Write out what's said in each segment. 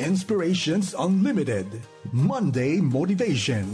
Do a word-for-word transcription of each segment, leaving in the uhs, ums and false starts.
Inspirations Unlimited Monday Motivation.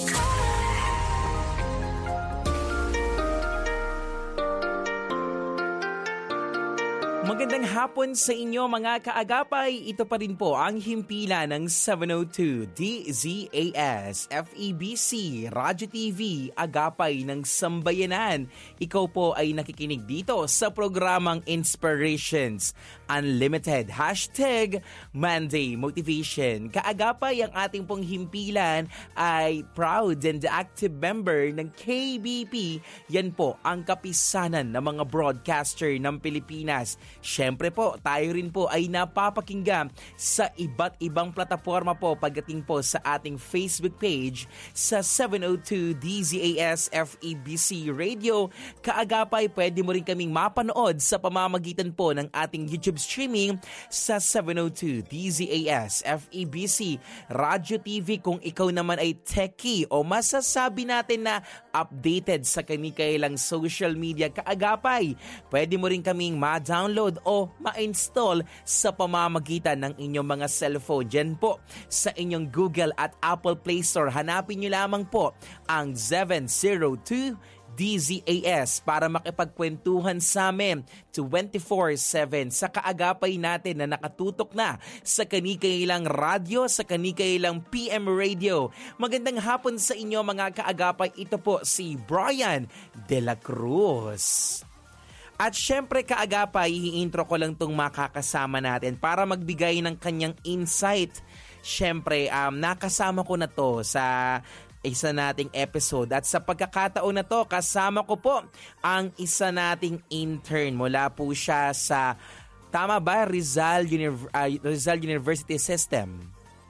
Magandang hapon sa inyo mga kaagapay. Ito pa rin po ang himpilan ng seven oh two D Z A S F E B C Radyo T V Agapay ng Sambayanan. Ikaw po ay nakikinig dito sa programang Inspirations Unlimited. Hashtag Monday Motivation. Kaagapay, ang ating pong himpilan ay proud and active member ng K B P. Yan po ang kapisanan ng mga broadcaster ng Pilipinas. Siyempre po, tayo rin po ay napapakinggan sa iba't ibang plataforma po pagdating po sa ating Facebook page sa seven oh two D Z A S F E B C Radio. Kaagapay, pwede mo rin kaming mapanood sa pamamagitan po ng ating YouTube streaming sa seven oh two D Z A S F E B C Radio T V. Kung ikaw naman ay techie o masasabi natin na updated sa kanikailang social media, kaagapay, pwede mo rin kaming ma-download o ma-install sa pamamagitan ng inyong mga cellphone. Diyan po sa inyong Google at Apple Play Store. Hanapin nyo lamang po ang seven oh two D Z A S para makipagkwentuhan sa amin twenty-four seven sa kaagapay natin na nakatutok na sa kanikailang radyo, sa kanikailang P M radio. Magandang hapon sa inyo mga kaagapay. Ito po si Brian De La Cruz. At syempre kaagapay, i-intro ko lang itong makakasama natin para magbigay ng kanyang insight. Syempre, um, nakasama ko na to sa isa nating episode. At sa pagkakataon na to, kasama ko po ang isa nating intern. Mula po siya sa, tama ba, Rizal, Univ- uh, Rizal University System.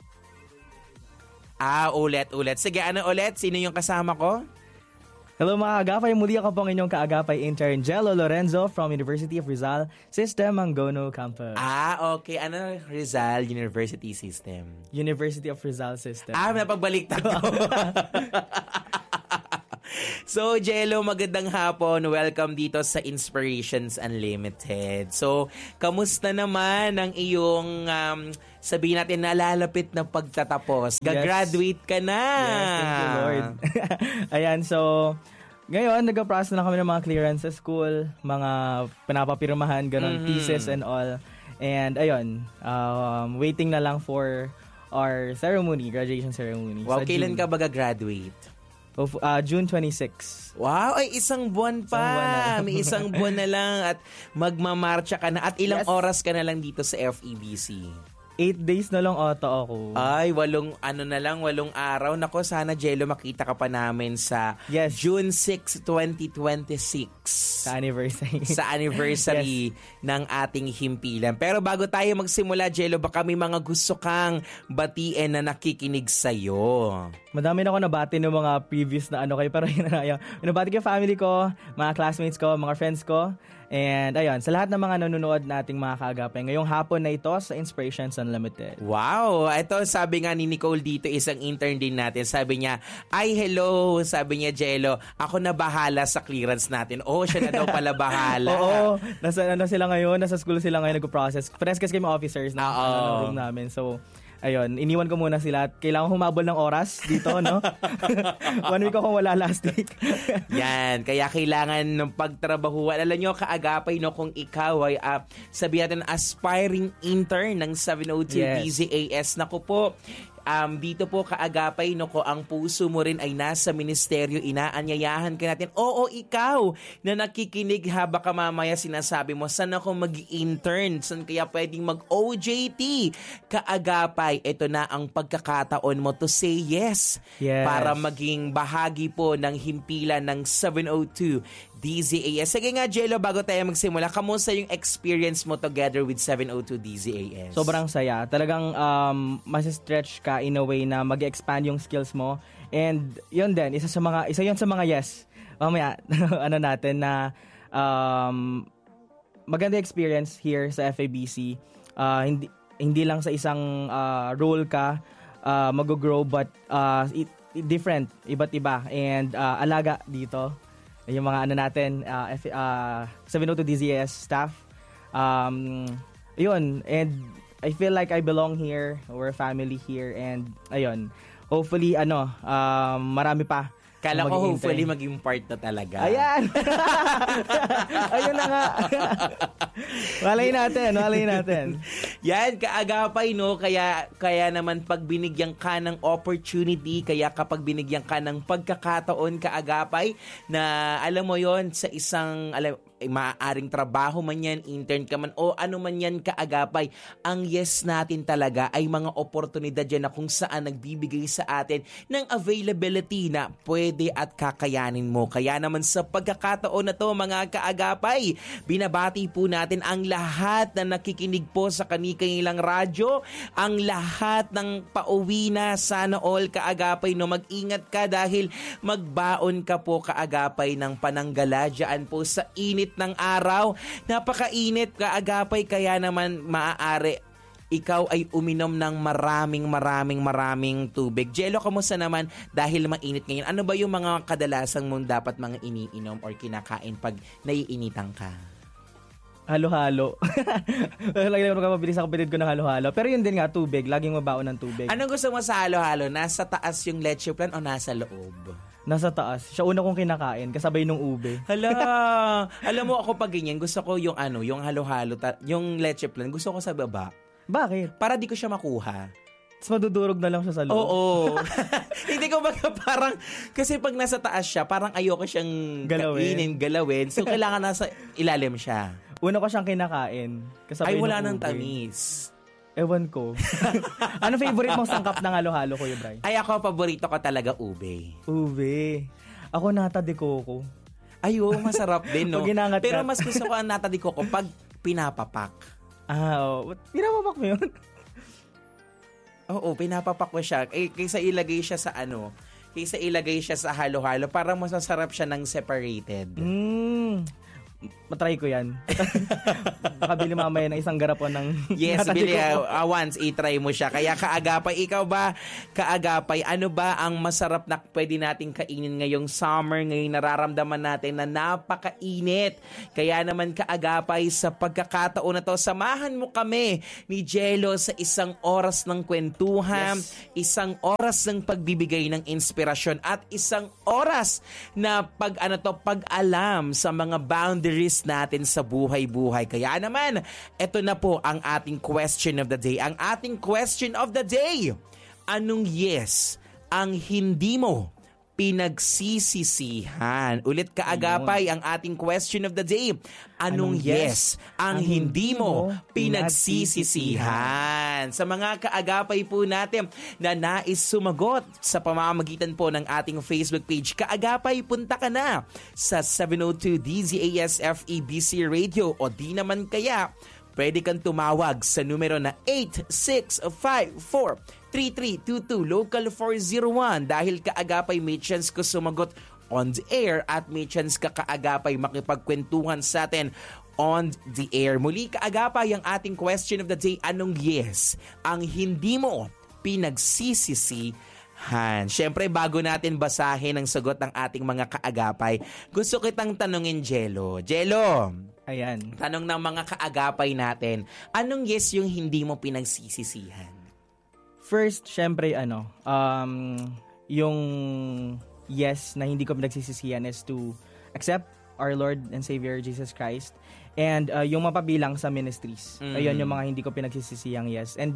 Ah, ulit, ulit. Sige, ano ulit? Sino yung kasama ko? Hello mga kaagapay, muli ako pong inyong kaagapay intern Jello Lorenzo from University of Rizal System Angono Campus. Ah, okay. Ano Rizal University System? University of Rizal System. Ah, napagbaliktad ko. So, Jello, magandang hapon. Welcome dito sa Inspirations Unlimited. So, kamusta naman ang iyong, um, sabihin natin, nalalapit na pagtatapos? Gagraduate ka na! Yes, thank you, Lord. Ayan, so, ngayon, nag-process na kami ng mga clearance sa school, mga pinapapirmahan, ganun, mm-hmm. thesis and all. And, ayun, um, waiting na lang for our ceremony, graduation ceremony. Wow, kailan ka ba gagraduate? Of, uh, June twenty-sixth. Wow, ay isang buwan pa. Isang buwan na. May isang buwan na lang at magmamarcha ka na. At ilang yes. oras ka na lang dito sa F E B C? Eight days na lang ata ako. Ay, walong ano na lang, walong araw. Nako, sana Jello makita ka pa namin sa yes. June sixth, twenty twenty-six. Sa anniversary. Sa anniversary yes. ng ating himpilan. Pero bago tayo magsimula, Jello, baka may mga gusto kang batiin na nakikinig sa'yo. Madami na ako nabati ng mga previous na ano kayo. Pero yun na yun. Nabati ko yung family ko, mga classmates ko, mga friends ko. And ayun, sa lahat ng mga nanonood nating mga kaagapay, ngayong hapon na ito sa Inspirations Unlimited. Wow! Ito, sabi nga ni Nicole dito, isang intern din natin. Sabi niya, ay hello! Sabi niya, Jello, ako na bahala sa clearance natin. Oh, siya na daw pala bahala. Oo, nasa ano sila ngayon, nasa school sila ngayon nag-process. Friends kasi kami officers na ano, ng room namin. So, ayun, iniwan ko muna sila. Kailangan humabol ng oras dito, no? One week ako wala last week. Yan, kaya kailangan ng pagtrabahuan. Alam nyo, kaagapay, no, kung ikaw ay, uh, sabi natin, aspiring intern ng seven oh two yes. D Z A S. Naku po, Um, dito po kaagapay, no, ko ang puso mo rin ay nasa ministeryo, inaanyayahan ka natin. Oo, ikaw na nakikinig ha, baka mamaya sinasabi mo, saan ako mag-intern? Saan kaya pwedeng mag-O J T? Kaagapay, ito na ang pagkakataon mo to say yes, yes. para maging bahagi po ng himpilan ng seven oh two D Z A S. Sige nga, Jello, bago tayo magsimula, kamusta yung experience mo together with seven oh two D Z A S? Sobrang saya. Talagang um, mas-stretch ka in a way na mag-expand yung skills mo. And yun din, isa sa mga isa yun sa mga yes. Mamaya, ano natin na um, maganda experience here sa F A B C. Uh, hindi hindi lang sa isang uh, role ka uh, mag-grow, but uh, it, it different, iba't iba. And uh, alaga dito yung mga ano natin, uh, uh, seven oh two D Z A S staff. Um, yun, and I feel like I belong here. We're a family here. And, ayun, hopefully, ano, um, marami pa. Kala ko hopefully maging part na talaga. Ayan! Ayun na nga. Walay natin, walay natin. Yan, kaagapay, no? Kaya, kaya naman pag binigyan ka ng opportunity, kaya kapag binigyan ka ng pagkakataon, kaagapay, na alam mo yon sa isang, alam, maaaring trabaho man yan, intern ka man, o ano man yan, kaagapay, ang yes natin talaga ay mga oportunidad yan na kung saan nagbibigay sa atin ng availability na pwede at kakayanin mo. Kaya naman sa pagkakataon na to, mga kaagapay, binabati po natin ang lahat na nakikinig po sa kanilang radyo, ang lahat ng pauwi na, sana all, kaagapay, no, mag-ingat ka dahil magbaon ka po, kaagapay, ng pananggala dyan po sa init ng araw. Napakainit, kaagapay, kaya naman maaari ikaw ay uminom ng maraming maraming maraming tubig. Jello, kamusta naman dahil mainit ngayon? Ano ba yung mga kadalasang mong dapat mga iniinom or kinakain pag naiinitan ka? Halo-halo. Lagi naman ka mabilis ako pinid ko ng halo-halo. Pero yun din nga, tubig. Laging mabaon ng tubig. Anong gusto mo sa halo-halo? Nasa taas yung leche plan o nasa loob? Nasa taas. Siya una kong kinakain, kasabay nung ube. Hala! Alam mo, ako pag ganyan, gusto ko yung ano, yung halo-halo, ta- yung leche plan, gusto ko sa baba. Bakit? Para di ko siya makuha. Tapos madudurog na lang siya sa loob. Oo. Hindi ko baga parang, kasi pag nasa taas siya, parang ayoko siyang galawin. kainin, galawin. So, kailangan nasa ilalim siya. Una ko siyang kinakain. Ay, wala nung nang tamis. Ewan ko. Ano favorite mong sangkap ng halo-halo, Kuya Bray? Ay, ako, paborito ko talaga ube. Ube. Ako nata de coco. Ay, oo, masarap din, no? Pero ka. mas gusto ko ang nata de coco pag pinapapak. Ah, oo. Pinapapak mo yun? Oo, pinapapak mo siya. Eh, kaysa ilagay siya sa ano, kaysa ilagay siya sa halo-halo, parang mas masarap siya ng separated. Mm. Matry ko yan. Makabili mamaya ng isang garapon ng... Yes, bili. Uh, once, i-try mo siya. Kaya kaagapay, ikaw ba, kaagapay, ano ba ang masarap na pwede nating kainin ngayong summer, ngayong nararamdaman natin na napakainit? Kaya naman kaagapay, sa pagkakataon na to, samahan mo kami ni Jello sa isang oras ng kwentuhan, yes, isang oras ng pagbibigay ng inspirasyon, at isang oras na pag, ano to, pag-alam sa mga boundaries natin sa buhay-buhay. Kaya naman, ito na po ang ating question of the day. Ang ating question of the day, anong yes ang hindi mo pinagsisisihan? Ulit, kaagapay, ang ating question of the day. Anong, Anong yes ang hindi mo pinagsisisihan? Sa mga kaagapay po natin na nais sumagot sa pamamagitan po ng ating Facebook page, kaagapay, punta ka na sa seven oh two D Z A S F E B C Radio, o di naman kaya pwede kang tumawag sa numero na eight six five four three three two two, local four oh one, dahil kaagapay may chance ko sumagot on the air at may chance ka kaagapay makipagkwentuhan sa atin on the air. Muli, kaagapay, ang ating question of the day, anong yes ang hindi mo pinagsisisihan? Siyempre, bago natin basahin ang sagot ng ating mga kaagapay, gusto kitang tanungin, Jello. Jello! Ayan. Tanong ng mga kaagapay natin, anong yes yung hindi mo pinagsisisihan? First, syempre, ano, um, yung yes na hindi ko pinagsisisihan is to accept our Lord and Savior Jesus Christ, and uh, yung mapabilang sa ministries. Mm. Ayun yung mga hindi ko pinagsisisihang yes. And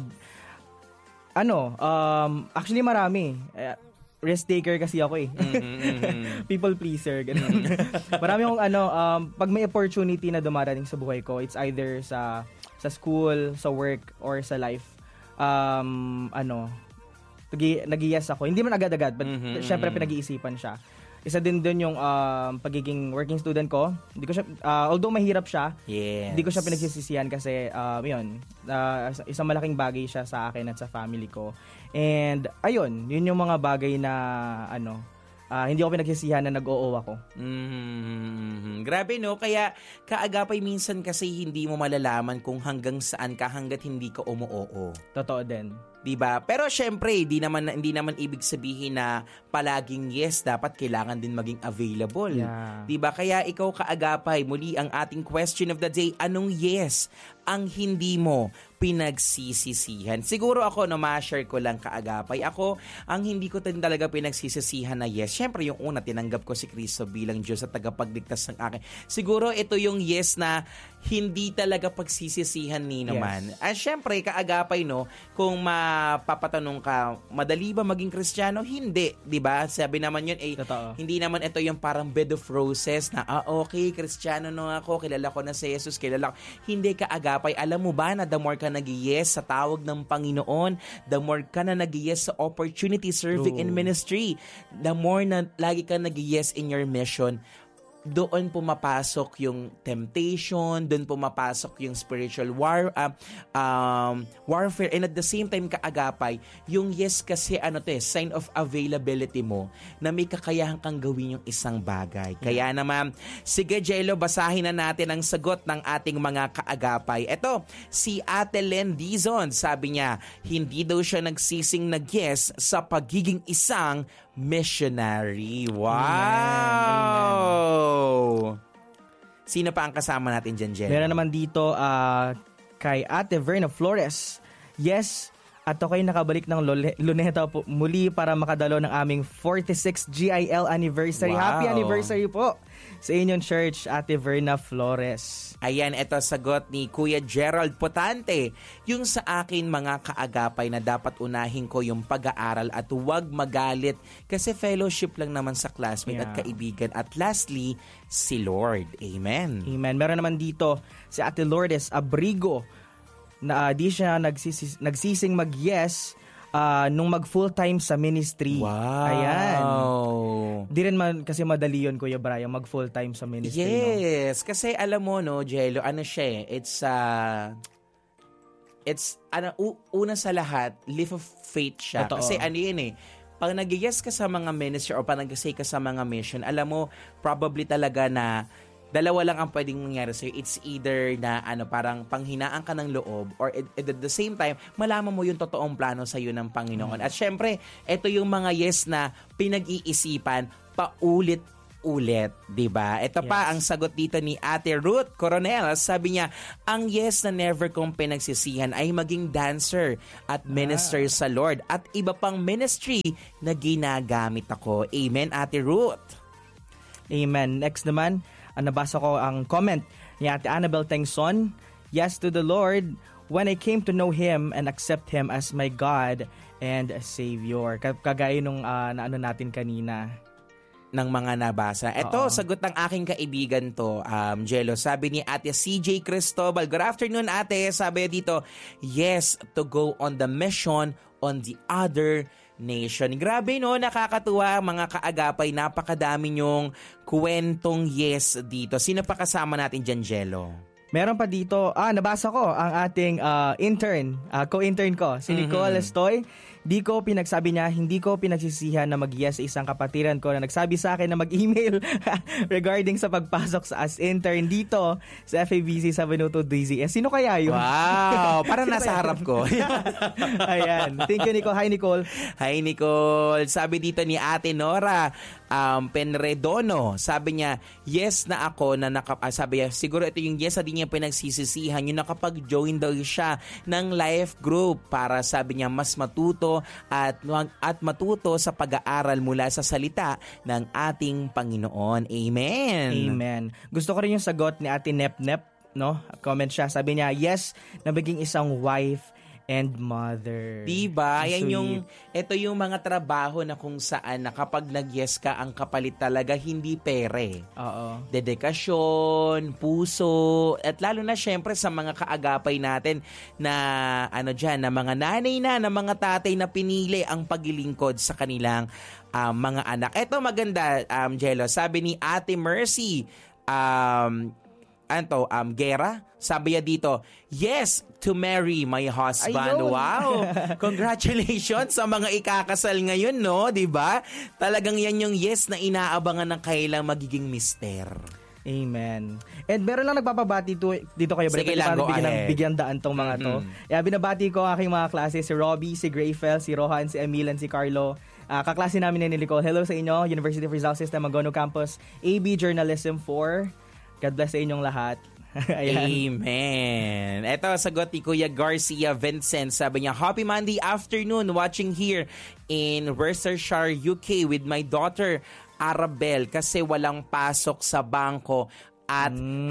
ano, um, actually marami. Uh, risk taker kasi ako eh. Mm-hmm, mm-hmm. People pleaser. Ganun. Marami akong ano, um, pag may opportunity na dumarating sa buhay ko, it's either sa sa school, sa work, or sa life. Um, ano, nag-yes ako. Hindi man agad-agad, but mm-hmm, syempre pinag-iisipan siya. Isa din dun yung um, pagiging working student ko. Hindi ko siya, uh, although mahirap siya, yes, hindi ko siya pinagsisisihan kasi, um, yun, uh, isang malaking bagay siya sa akin at sa family ko. And, ayun, yun yung mga bagay na, ano, Uh, hindi ako pinagsisihan na nag-oo ako. Mm-hmm. Grabe, no? Kaya kaagapay, minsan kasi hindi mo malalaman kung hanggang saan ka hanggat hindi ka umu-oo. Totoo din. Diba? Pero syempre, hindi naman hindi naman ibig sabihin na palaging yes, dapat kailangan din maging available. Yeah. Diba? Kaya ikaw kaagapay, muli ang ating question of the day, anong yes ang hindi mo pinagsisisihan? Siguro ako, no, ma-share ko lang kaagapay. Ako, ang hindi ko din talaga pinagsisisihan na yes, syempre yung una, tinanggap ko si Kristo bilang Diyos at tagapagligtas ng akin. Siguro ito yung yes na hindi talaga pagsisisihan ni naman. Yes. At syempre, kaagapay, no, kung mapapatanong ka, madali ba maging Kristiyano? Hindi, di ba? Sabi naman yun, eh, Totoo. hindi naman ito yung parang bed of roses na, ah, okay, Kristiyano no ako, kilala ko na si Jesus, kilala ko. Hindi, kaagapay. Alam mo ba na the more ka nag-yes sa tawag ng Panginoon, the more ka na nag-yes sa opportunity serving True. in ministry, the more na lagi ka nag-yes in your mission, doon pumapasok yung temptation, doon pumapasok yung spiritual war, uh, um, warfare, and at the same time, kaagapay, yung yes kasi ano to eh, sign of availability mo na may kakayahan kang gawin yung isang bagay. Kaya naman, sige Jello, basahin na natin ang sagot ng ating mga kaagapay. Ito, si Ate Len Dizon, sabi niya, hindi daw siya nagsising nag-yes sa pagiging isang missionary. Wow! Amen. Sino pa ang kasama natin dyan, Jello? Meron naman dito uh, kay Ate Verna Flores. Yes, at ako'y nakabalik ng Lole- Luneta po muli para makadalo ng aming forty-sixth G I L anniversary. Wow. Happy anniversary po sa inyong church, Ate Verna Flores. Ayan, ito sagot ni Kuya Gerald Potante. Yung sa akin mga kaagapay na dapat unahin ko yung pag-aaral at huwag magalit kasi fellowship lang naman sa classmate Yeah. at kaibigan. At lastly, si Lord. Amen. Amen. Meron naman dito si Ate Lourdes Abrigo na uh, di siya nagsisis- nagsising mag-yes uh, nung mag full-time sa ministry. Wow. Ayan. Di rin man kasi madali yun, Kuya Brian, mag full-time sa ministry. Yes. Kasi alam mo, no, Jello, ano siya eh, it's, uh, it's, ano, u- una sa lahat, leap of faith siya. Totoo. Kasi ano yun eh, pag nag-yes ka sa mga ministry o pag nag-say ka sa mga mission, alam mo, probably talaga na dalawa lang ang pwedeng mangyari sa'yo. It's either na ano parang panghinaan ka ng loob or at, at the same time, malaman mo yung totoong plano sa'yo ng Panginoon. Mm. At syempre, ito yung mga yes na pinag-iisipan paulit ulit, 'di ba? Ito Yes. pa ang sagot dito ni Ate Ruth Coronel. Sabi niya, ang yes na never kong pinagsisihan ay maging dancer at minister Ah. sa Lord at iba pang ministry na ginagamit ako. Amen, Ate Ruth. Amen. Next naman, uh, nabasa ko ang comment ni Ate Annabel Tengson. Yes to the Lord when I came to know Him and accept Him as my God and Savior. Kagaya nung uh, na ano natin kanina. Ng mga nabasa. Ito, Oo. sagot ng aking kaibigan to, um, Jello. Sabi ni Ate C J Cristobal, good afternoon ate. Sabi dito, yes to go on the mission on the other nation. Grabe no, nakakatuwa mga kaagapay. Napakadami nyong kwentong yes dito. Sino pa kasama natin dyan, Jello? Meron pa dito, ah, nabasa ko ang ating uh, intern, uh, co-intern ko, si Nicole Mhm. Estoy. Di ko pinagsabi niya, hindi ko pinagsisihan na mag-yes sa isang kapatiran ko na nagsabi sa akin na mag-email regarding sa pagpasok sa as intern dito sa F A B C seven oh two D Z S. Sino kaya yun? Wow, parang Sino nasa kaya? harap ko. Ayan. Thank you, Nicole. Hi, Nicole. Hi Nicole, sabi dito ni Ate Nora um, Penredono, sabi niya, yes na ako na naka, ah, sabi niya, siguro ito yung yes na di niya pinagsisisihan, yung nakapag-join daw siya ng life group para sabi niya mas matuto at, at matuto sa pag-aaral mula sa salita ng ating Panginoon. Amen. Amen. Gusto ko rin yung sagot ni Ate Nep Nep, no? Comment siya. Sabi niya, yes, na maging isang wife and mother. Diba? Ang Yan sweet. yung, ito yung mga trabaho na kung saan na kapag nag-yes ka, ang kapalit talaga hindi pere. Oo. Dedikasyon, puso, at lalo na syempre sa mga kaagapay natin na ano dyan, na mga nanay na, na mga tatay na pinili ang paglilingkod sa kanilang um, mga anak. Ito maganda, um, Jello, sabi ni Ate Mercy, um, ano um, Gera, sabi niya dito, yes to marry my husband. Ayun. Wow! Congratulations sa mga ikakasal ngayon, no? Diba? Talagang yan yung yes na inaabangan ng kailang magiging mister. Amen. And meron lang nagpapabati to, dito kayo, Sige Brett. lang, go Bigyan, ng, ahead. bigyan daan tong mga to. Mhm. Yeah, binabati ko ang aking mga klase, si Robbie, si Grayfel, si Rohan, si Emilan, si Carlo. Uh, kaklase namin ni Nicole. Hello sa inyo, University of Rizal System, Magono Campus, A B Journalism four. God bless sa inyong lahat. Ayan. Amen. Ito, sagot ni Kuya Garcia Vincent. Sabi niya, Happy Monday afternoon watching here in Worcestershire, U K with my daughter Arabel kasi walang pasok sa bangko at Mm.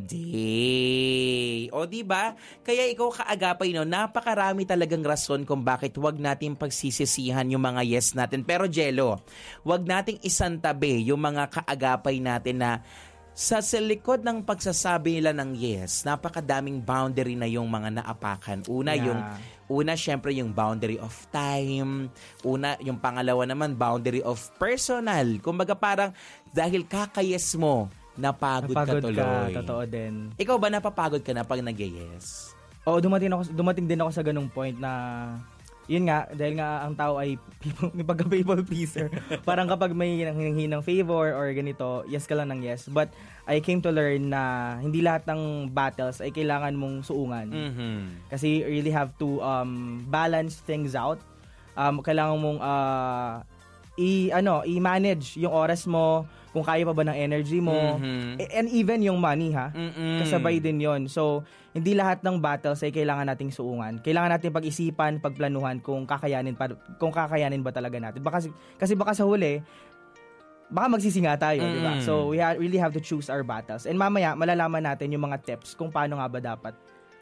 holiday. O di ba? Kaya ikaw kaagapay no, napakarami talagang rason kung bakit wag nating pagsisisihan yung mga yes natin. Pero Jello, wag nating isantabi yung mga kaagapay natin na sa likod ng pagsasabi nila ng yes, napakadaming boundary na yung mga naapakan. Una, Yeah. yung una, syempre, yung boundary of time. Una, yung pangalawa naman, boundary of personal. Kumbaga parang dahil kakayes mo, napagod, Napagod ka tuloy. ka, totoo din. Ikaw ba napapagod ka na pag nag-yes? Oo, dumating ako dumating din ako sa ganung point na yun nga, dahil nga ang tao ay people, may pagka-people pleaser. Parang kapag may hinahingi ng favor or ganito, yes ka lang ng yes. But I came to learn na hindi lahat ng battles ay kailangan mong suungan. Mm-hmm. Kasi you really have to um, balance things out. Um, kailangan mong uh, i ano, i-manage yung oras mo, kung kaya pa ba ng energy mo, Mhm. and even yung money ha. Mm-mm. Kasabay din yon. So, hindi lahat ng battles ay kailangan nating suungan. Kailangan natin pag-isipan, pagplanuhan kung kakayanin pa, kung kakayanin ba talaga natin. Baka kasi baka sa huli baka magsisinga tayo, Mm. di ba? So, we ha- really have to choose our battles. And mamaya malalaman natin yung mga tips kung paano nga ba dapat.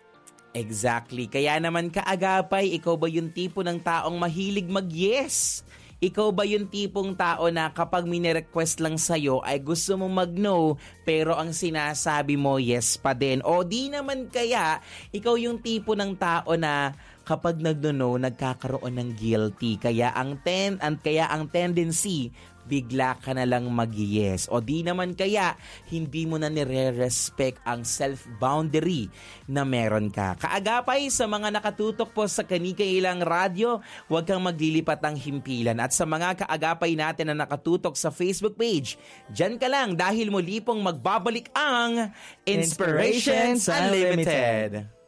Exactly. Kaya naman kaagapay, ikaw ba yung tipo ng taong mahilig mag-yes? Ikaw ba yung tipong tao na kapag mini-request lang sa'yo ay gusto mong mag-no pero ang sinasabi mo yes pa din? O di naman kaya, ikaw yung tipo ng tao na kapag nag-no, nagkakaroon ng guilty. Kaya ang, ten, and kaya ang tendency, bigla ka na lang mag-yes. O di naman kaya, hindi mo na nire-respect ang self-boundary na meron ka. Kaagapay sa mga nakatutok po sa Kanikailang Radyo, huwag kang maglilipat ng himpilan. At sa mga kaagapay natin na nakatutok sa Facebook page, dyan ka lang dahil muli pong magbabalik ang Inspirations Inspirations Unlimited. Unlimited.